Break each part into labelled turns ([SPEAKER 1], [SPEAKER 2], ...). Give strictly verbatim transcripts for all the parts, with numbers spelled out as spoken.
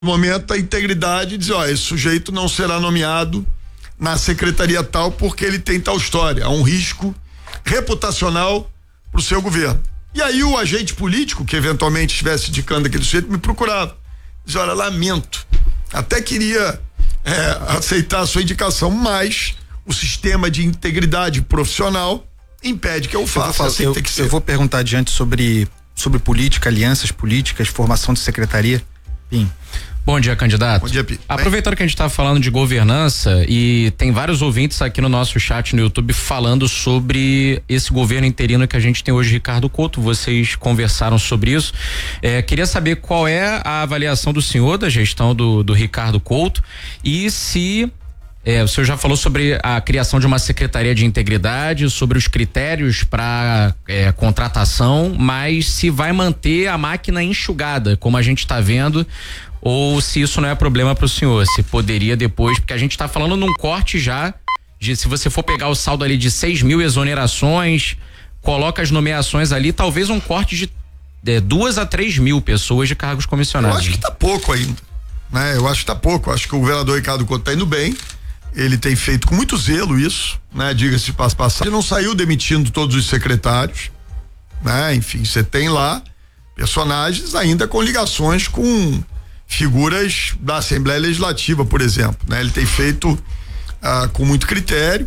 [SPEAKER 1] momento a integridade diz, ó, esse sujeito não será nomeado na secretaria tal porque ele tem tal história, há um risco reputacional para o seu governo. E aí o agente político que eventualmente estivesse indicando aquele sujeito me procurava, diz, olha, lamento, até queria é, aceitar a sua indicação, mas o sistema de integridade profissional impede que eu faça.
[SPEAKER 2] Eu vou,
[SPEAKER 1] assim
[SPEAKER 2] eu,
[SPEAKER 1] tem que ser.
[SPEAKER 2] eu vou perguntar adiante sobre sobre política, alianças políticas, formação de secretaria. Pim.
[SPEAKER 3] Bom dia, candidato.
[SPEAKER 1] Bom dia, Pi.
[SPEAKER 3] Aproveitando que a gente está falando de governança e tem vários ouvintes aqui no nosso chat no YouTube falando sobre esse governo interino que a gente tem hoje, Ricardo Couto. Vocês conversaram sobre isso. É, queria saber qual é a avaliação do senhor da gestão do, do Ricardo Couto e se É, o senhor já falou sobre a criação de uma secretaria de integridade, sobre os critérios para é, contratação, mas se vai manter a máquina enxugada, como a gente está vendo, ou se isso não é problema para o senhor, se poderia depois, porque a gente está falando num corte já, de se você for pegar o saldo ali de seis mil exonerações, coloca as nomeações ali, talvez um corte de é, duas a três mil pessoas de cargos comissionados.
[SPEAKER 1] Eu acho que tá pouco ainda, né? Eu acho que tá pouco, eu acho que o governador Ricardo Couto tá indo bem. Ele tem feito com muito zelo isso, né? Diga-se de passagem. Ele não saiu demitindo todos os secretários, né? Enfim, você tem lá personagens ainda com ligações com figuras da Assembleia Legislativa, por exemplo, né? Ele tem feito ah, com muito critério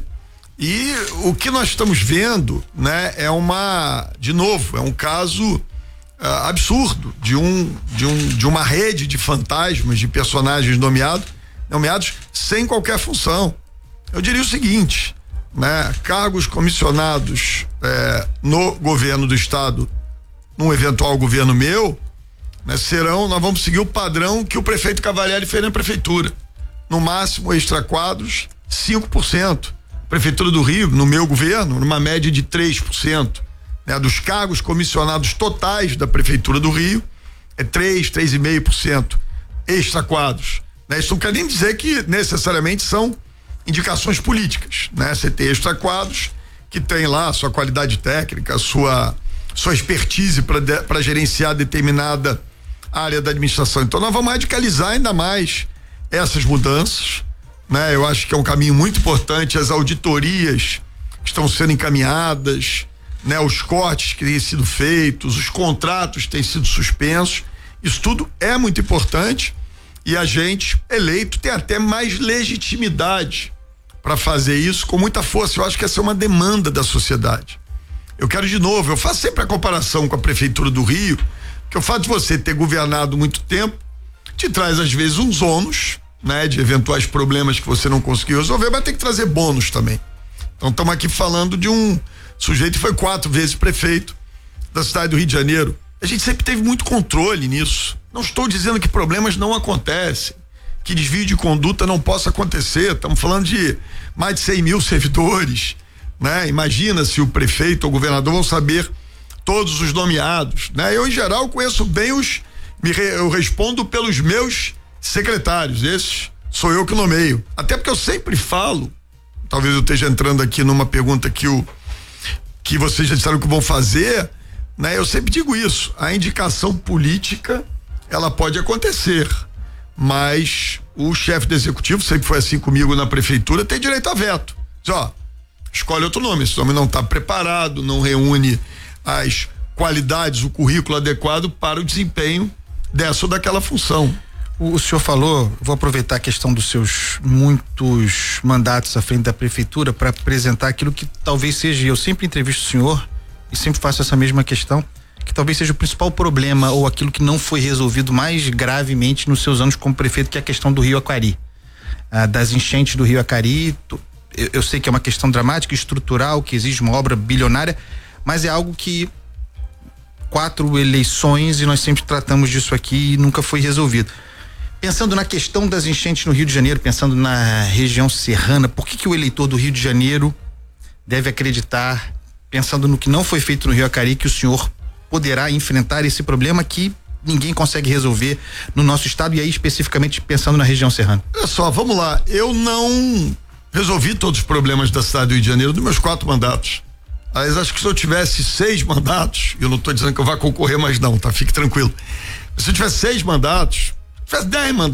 [SPEAKER 1] e o que nós estamos vendo, né? É uma, de novo, é um caso ah, absurdo de um, de um, de uma rede de fantasmas, de personagens nomeados nomeados sem qualquer função. Eu diria o seguinte, né? Cargos comissionados eh, no governo do estado, num eventual governo meu, né, serão, nós vamos seguir o padrão que o prefeito Cavalieri fez na prefeitura. No máximo, extra quadros, cinco por cento. Prefeitura do Rio, no meu governo, numa média de três por cento. Né, dos cargos comissionados totais da prefeitura do Rio, é três, três vírgula cinco por cento extra quadros. Né, isso não quer nem dizer que necessariamente são indicações políticas, né? Você tem extra quadros que tem lá a sua qualidade técnica, a sua sua expertise para gerenciar determinada área da administração. Então nós vamos radicalizar ainda mais essas mudanças, né? Eu acho que é um caminho muito importante, as auditorias que estão sendo encaminhadas, né? Os cortes que têm sido feitos, os contratos que têm sido suspensos, isso tudo é muito importante. E a gente, eleito, tem até mais legitimidade para fazer isso com muita força. Eu acho que essa é uma demanda da sociedade. Eu quero de novo, eu faço sempre a comparação com a prefeitura do Rio, que o fato de você ter governado muito tempo te traz às vezes uns ônus, né? De eventuais problemas que você não conseguiu resolver, mas tem que trazer bônus também. Então estamos aqui falando de um sujeito que foi quatro vezes prefeito da cidade do Rio de Janeiro. A gente sempre teve muito controle nisso. Não estou dizendo que problemas não acontecem, que desvio de conduta não possa acontecer. Estamos falando de mais de cem mil servidores, né? Imagina se o prefeito ou o governador vão saber todos os nomeados, né? Eu, em geral, conheço bem os, me re, eu respondo pelos meus secretários, esses sou eu que nomeio. Até porque eu sempre falo, talvez eu esteja entrando aqui numa pergunta que o que vocês já disseram que vão fazer, né? Eu sempre digo isso, a indicação política ela pode acontecer, mas o chefe do executivo, sempre foi assim comigo na prefeitura, tem direito a veto. Diz, ó, escolhe outro nome, esse nome não está preparado, não reúne as qualidades, o currículo adequado para o desempenho dessa ou daquela função.
[SPEAKER 2] O, o senhor falou, vou aproveitar a questão dos seus muitos mandatos à frente da prefeitura para apresentar aquilo que talvez seja, eu sempre entrevisto o senhor e sempre faço essa mesma questão, que talvez seja o principal problema ou aquilo que não foi resolvido mais gravemente nos seus anos como prefeito, que é a questão do Rio Acari, ah, das enchentes do Rio Acari. Eu, eu sei que é uma questão dramática, estrutural, que exige uma obra bilionária, mas é algo que quatro eleições e nós sempre tratamos disso aqui e nunca foi resolvido. Pensando na questão das enchentes no Rio de Janeiro, pensando na região serrana, por que que o eleitor do Rio de Janeiro deve acreditar, pensando no que não foi feito no Rio Acari, que o senhor poderá enfrentar esse problema que ninguém consegue resolver no nosso estado, e aí especificamente pensando na região serrana?
[SPEAKER 1] Olha só, vamos lá, eu não resolvi todos os problemas da cidade do Rio de Janeiro dos meus quatro mandatos. Mas acho que se eu tivesse seis mandatos, eu não estou dizendo que eu vá concorrer mais não, tá? Fique tranquilo. Se eu tivesse seis mandatos, tivesse dez mandatos